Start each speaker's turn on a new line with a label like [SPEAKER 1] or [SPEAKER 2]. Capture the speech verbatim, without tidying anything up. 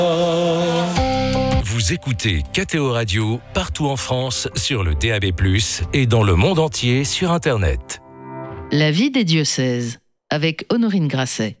[SPEAKER 1] Vous écoutez K T O Radio partout en France sur le D A B plus, et dans le monde entier sur Internet.
[SPEAKER 2] La vie des diocèses avec Honorine Grasset.